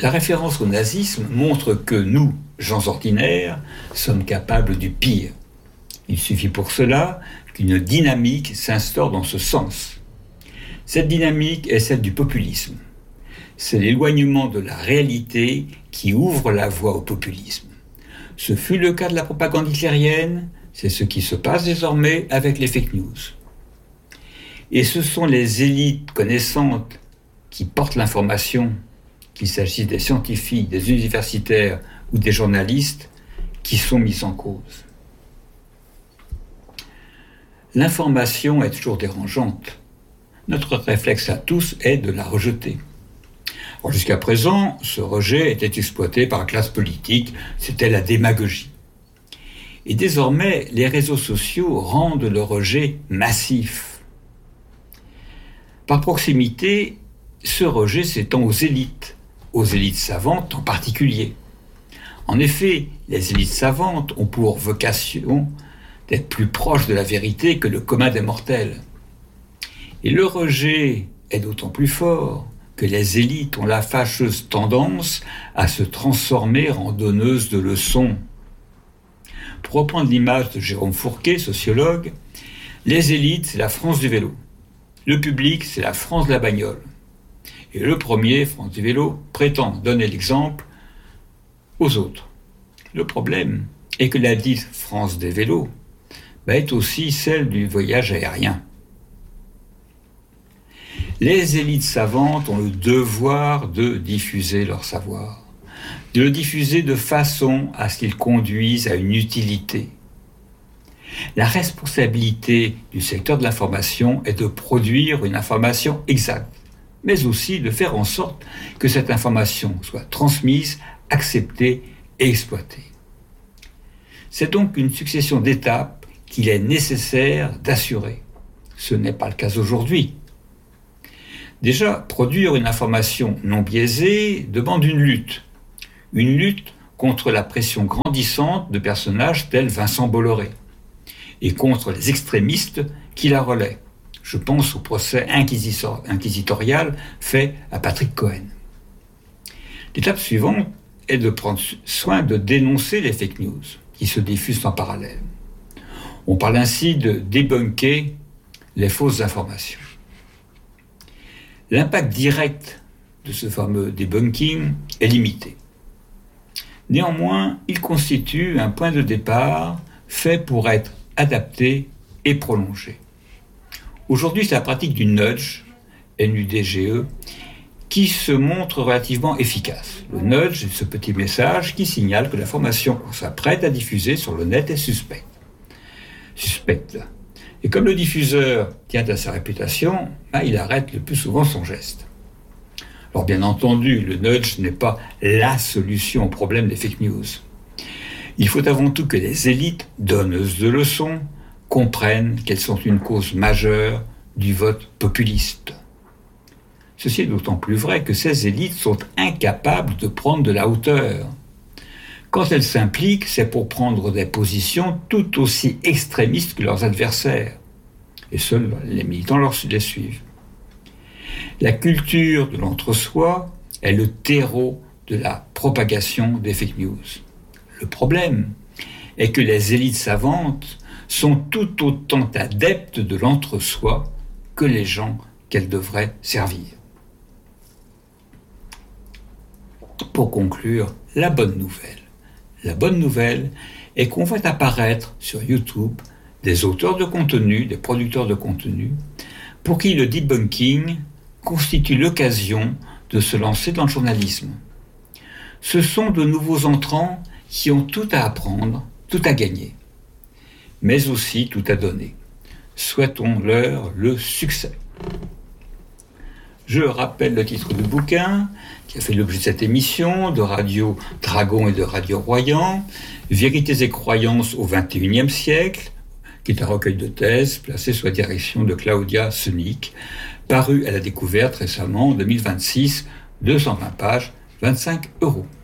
La référence au nazisme montre que nous, gens ordinaires, sommes capables du pire. Il suffit pour cela qu'une dynamique s'instaure dans ce sens. Cette dynamique est celle du populisme. C'est l'éloignement de la réalité qui ouvre la voie au populisme. Ce fut le cas de la propagande hitlérienne, c'est ce qui se passe désormais avec les fake news. Et ce sont les élites connaissantes qui portent l'information, qu'il s'agisse des scientifiques, des universitaires ou des journalistes, qui sont mises en cause. L'information est toujours dérangeante. Notre réflexe à tous est de la rejeter. Alors jusqu'à présent, ce rejet était exploité par la classe politique, c'était la démagogie. Et désormais, les réseaux sociaux rendent le rejet massif. Par proximité, ce rejet s'étend aux élites savantes en particulier. En effet, les élites savantes ont pour vocation d'être plus proches de la vérité que le commun des mortels. Et le rejet est d'autant plus fort que les élites ont la fâcheuse tendance à se transformer en donneuses de leçons. Pour reprendre l'image de Jérôme Fourquet, sociologue, les élites, c'est la France du vélo. Le public, c'est la France de la bagnole. Et le premier, France du vélo, prétend donner l'exemple aux autres. Le problème est que la dite France des vélos est aussi celle du voyage aérien. Les élites savantes ont le devoir de diffuser leur savoir, de le diffuser de façon à ce qu'il conduise à une utilité. La responsabilité du secteur de l'information est de produire une information exacte, mais aussi de faire en sorte que cette information soit transmise, acceptée et exploitée. C'est donc une succession d'étapes qu'il est nécessaire d'assurer. Ce n'est pas le cas aujourd'hui. Déjà, produire une information non biaisée demande une lutte contre la pression grandissante de personnages tels Vincent Bolloré et contre les extrémistes qui la relaient. Je pense au procès inquisitorial fait à Patrick Cohen. L'étape suivante est de prendre soin de dénoncer les fake news qui se diffusent en parallèle. On parle ainsi de débunker les fausses informations. L'impact direct de ce fameux debunking est limité. Néanmoins, il constitue un point de départ fait pour être adapté et prolongé. Aujourd'hui, c'est la pratique du nudge, NUDGE, qui se montre relativement efficace. Le nudge est ce petit message qui signale que l'information qu'on s'apprête à diffuser sur le net est suspecte. Et comme le diffuseur tient à sa réputation, il arrête le plus souvent son geste. Alors bien entendu, le nudge n'est pas la solution au problème des fake news. Il faut avant tout que les élites, donneuses de leçons, comprennent qu'elles sont une cause majeure du vote populiste. Ceci est d'autant plus vrai que ces élites sont incapables de prendre de la hauteur. Quand elles s'impliquent, c'est pour prendre des positions tout aussi extrémistes que leurs adversaires. Et seuls les militants les suivent. La culture de l'entre-soi est le terreau de la propagation des fake news. Le problème est que les élites savantes sont tout autant adeptes de l'entre-soi que les gens qu'elles devraient servir. Pour conclure, la bonne nouvelle est qu'on voit apparaître sur YouTube des auteurs de contenu, des producteurs de contenu, pour qui le debunking constitue l'occasion de se lancer dans le journalisme. Ce sont de nouveaux entrants qui ont tout à apprendre, tout à gagner, mais aussi tout à donner. Souhaitons-leur le succès. Je rappelle le titre du bouquin qui a fait l'objet de cette émission, de Radio Dragon et de Radio Royan, Vérités et croyances au XXIe siècle, qui est un recueil de thèses placé sous la direction de Claudia Sonic, paru à la Découverte récemment en 2026, 220 pages, 25 €.